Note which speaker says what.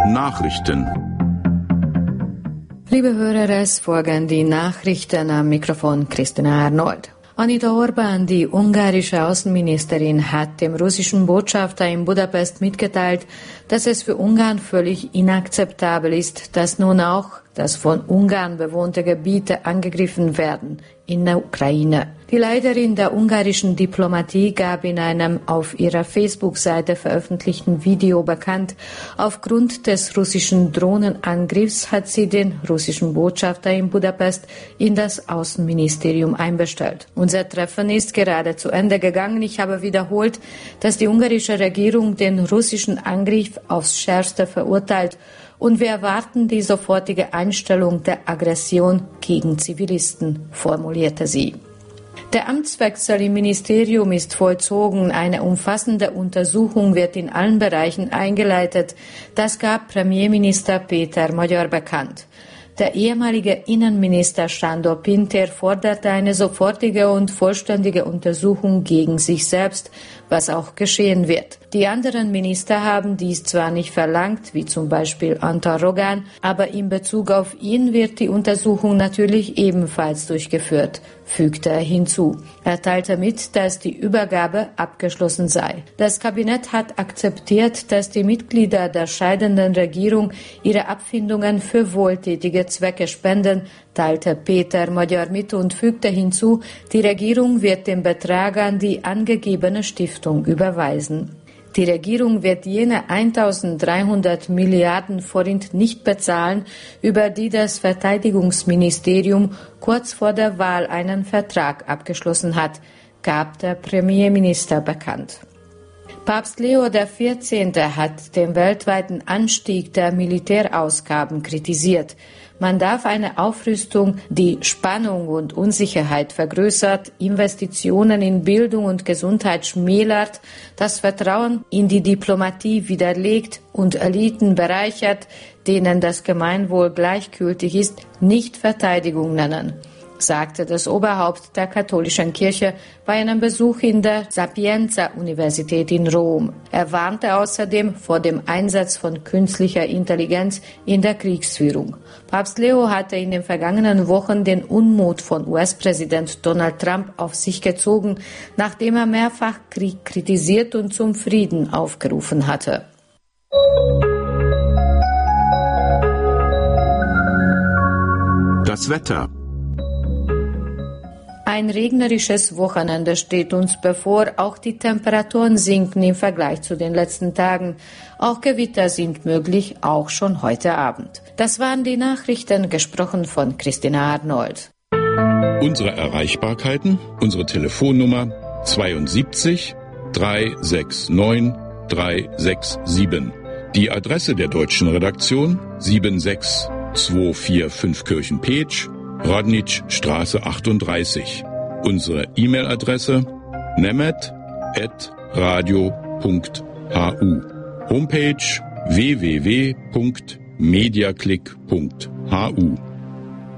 Speaker 1: Nachrichten.
Speaker 2: Liebe Hörer, es folgen die Nachrichten, am Mikrofon Christina Arnold. Anita Orban, die ungarische Außenministerin, hat dem russischen Botschafter in Budapest mitgeteilt, dass es für Ungarn völlig inakzeptabel ist, dass nun auch das von Ungarn bewohnte Gebiete angegriffen werden in der Ukraine. Die Leiterin der ungarischen Diplomatie gab in einem auf ihrer Facebook-Seite veröffentlichten Video bekannt, aufgrund des russischen Drohnenangriffs hat sie den russischen Botschafter in Budapest in das Außenministerium einbestellt. Unser Treffen ist gerade zu Ende gegangen. Ich habe wiederholt, dass die ungarische Regierung den russischen Angriff aufs Schärfste verurteilt und wir erwarten die sofortige Einstellung der Aggression gegen Zivilisten, formulierte sie. Der Amtswechsel im Ministerium ist vollzogen. Eine umfassende Untersuchung wird in allen Bereichen eingeleitet. Das gab Premierminister Péter Magyar bekannt. Der ehemalige Innenminister Sándor Pintér forderte eine sofortige und vollständige Untersuchung gegen sich selbst, was auch geschehen wird. Die anderen Minister haben dies zwar nicht verlangt, wie zum Beispiel Antal Rogán, aber in Bezug auf ihn wird die Untersuchung natürlich ebenfalls durchgeführt, fügte er hinzu. Er teilte mit, dass die Übergabe abgeschlossen sei. Das Kabinett hat akzeptiert, dass die Mitglieder der scheidenden Regierung ihre Abfindungen für wohltätige Zwecke spenden, teilte Péter Magyar mit und fügte hinzu, die Regierung wird den Betrag an die angegebene Stiftung überweisen. Die Regierung wird jene 1.300 Milliarden Forint nicht bezahlen, über die das Verteidigungsministerium kurz vor der Wahl einen Vertrag abgeschlossen hat, gab der Premierminister bekannt. Papst Leo XIV. Hat den weltweiten Anstieg der Militärausgaben kritisiert. Man darf eine Aufrüstung, die Spannung und Unsicherheit vergrößert, Investitionen in Bildung und Gesundheit schmälert, das Vertrauen in die Diplomatie widerlegt und Eliten bereichert, denen das Gemeinwohl gleichgültig ist, nicht Verteidigung nennen, sagte das Oberhaupt der katholischen Kirche bei einem Besuch in der Sapienza-Universität in Rom. Er warnte außerdem vor dem Einsatz von künstlicher Intelligenz in der Kriegsführung. Papst Leo hatte in den vergangenen Wochen den Unmut von US-Präsident Donald Trump auf sich gezogen, nachdem er mehrfach Krieg kritisiert und zum Frieden aufgerufen hatte.
Speaker 1: Das Wetter.
Speaker 2: Ein regnerisches Wochenende steht uns bevor. Auch die Temperaturen sinken im Vergleich zu den letzten Tagen. Auch Gewitter sind möglich, auch schon heute Abend. Das waren die Nachrichten, gesprochen von Christina Arnold.
Speaker 1: Unsere Erreichbarkeiten, unsere Telefonnummer 72 369 367. Die Adresse der deutschen Redaktion 76245 Kirchen-Peetsch, Rodnitschstraße 38. Unsere E-Mail-Adresse nemet@radio.hu. Homepage www.mediaclick.hu.